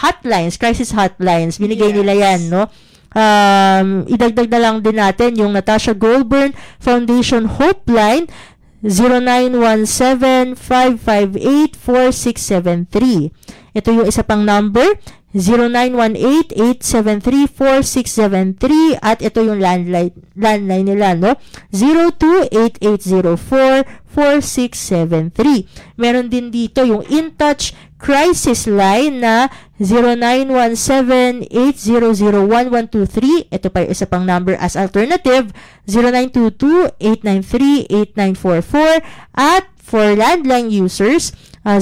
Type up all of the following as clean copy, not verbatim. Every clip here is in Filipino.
hotlines, crisis hotlines. Binigay nila yan, no? Idagdag na lang din natin yung Natasha Goldburn Foundation Hope Line 0917-558-4673. Ito yung isa pang number, 0918-873-4673, at ito yung landline nila, no? 028804-4673. Meron din dito yung InTouch Crisis Line na 0917-800-1123. Ito pa yung isa pang number as alternative, 0922-893-8944. At for landline users,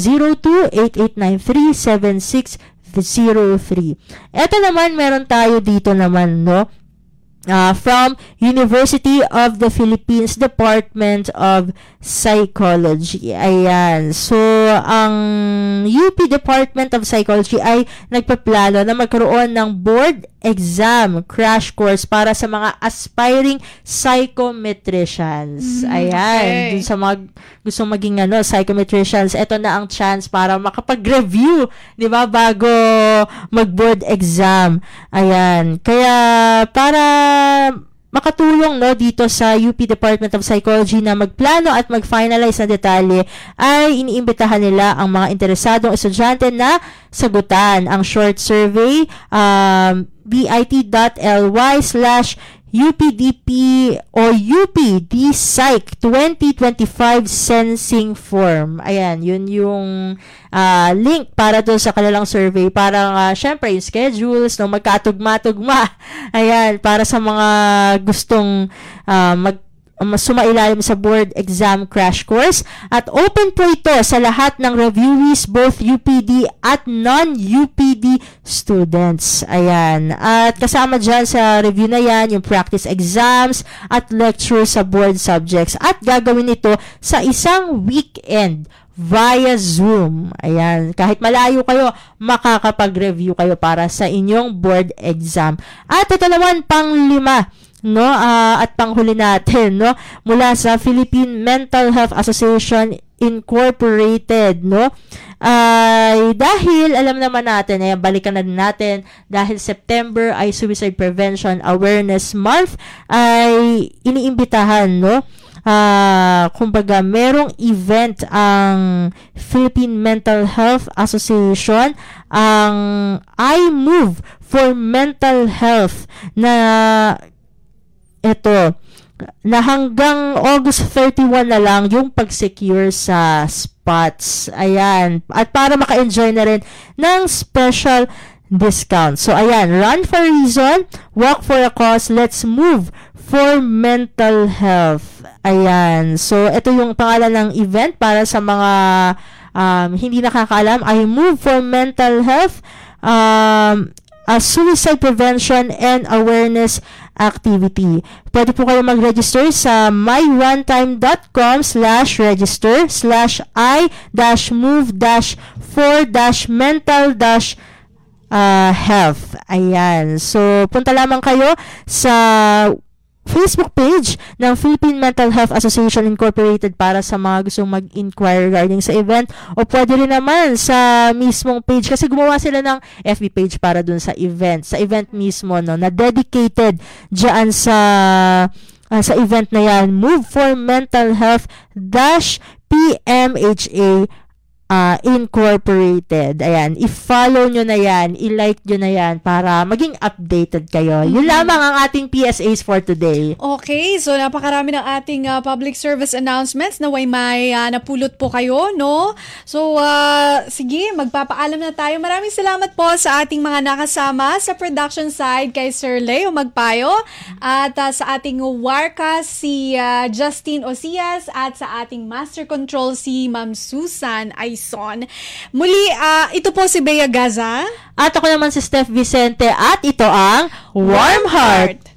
0288937603. Ito naman, meron tayo dito naman, no? From University of the Philippines Department of Psychology. Ayan. So, ang UP Department of Psychology ay nagpaplano na magkaroon ng board exam crash course para sa mga aspiring psychometricians. Ayan. Okay. Dun sa mga gustong maging psychometricians, ito na ang chance para makapag-review, di ba, bago mag-board exam. Ayan. Kaya, para makatulong, no, dito sa UP Department of Psychology na magplano at mag-finalize na detalye, ay iniimbitahan nila ang mga interesadong estudyante na sagutan ang short survey, bit.ly/UPDP o UPDPsych 2025 sensing form. Ayan, yun yung link para doon sa kanilang survey. Para syempre, yung schedules, no, magkatugma-tugma. Ayan, para sa mga gustong sumailalim sa board exam crash course. At open po ito sa lahat ng reviewees, both UPD at non-UPD students. Ayan. At kasama dyan sa review na yan, yung practice exams at lectures sa board subjects. At gagawin ito sa isang weekend via Zoom. Ayan. Kahit malayo kayo, makakapag-review kayo para sa inyong board exam. At ito naman, pang-5, no, at panghuli natin, no, mula sa Philippine Mental Health Association Incorporated, no, dahil alam naman natin, balikan na din natin, dahil September ay Suicide Prevention Awareness Month, ay iniimbitahan, no, kumbaga merong event ang Philippine Mental Health Association, ang I Move for Mental Health, na ito, na hanggang August 31 na lang yung pag-secure sa spots. Ayan. At para maka-enjoy na rin ng special discount. So, ayan. Run for a reason, walk for a cause, let's move for mental health. Ayan. So, ito yung pangalan ng event para sa mga hindi nakakaalam. I Move for Mental Health, a suicide prevention and awareness activity. Pwede po kayo mag-register sa myone-time.com/register/I-move-for-mental-health. Ayan. So, punta lamang kayo sa Facebook page ng Philippine Mental Health Association Incorporated para sa mga gustong mag-inquire regarding sa event, o pwede rin naman sa mismong page kasi gumawa sila ng FB page para dun sa event mismo, no, na dedicated dyan sa event na yan, Move for Mental Health -PMHA Incorporated. Ayan, i-follow nyo na yan, i-like nyo na yan para maging updated kayo. Yun lamang ang ating PSAs for today. Okay, so napakarami ng ating public service announcements na may napulot po kayo, no? So, sige, magpapaalam na tayo. Maraming salamat po sa ating mga nakasama sa production side kay Sir Leo Magpayo at sa ating Warka si Justine Osias at sa ating Master Control si Ma'am Susan Aison. Muli, ito po si Bea Gaza. At ako naman si Steph Vicente at ito ang Warm Heart.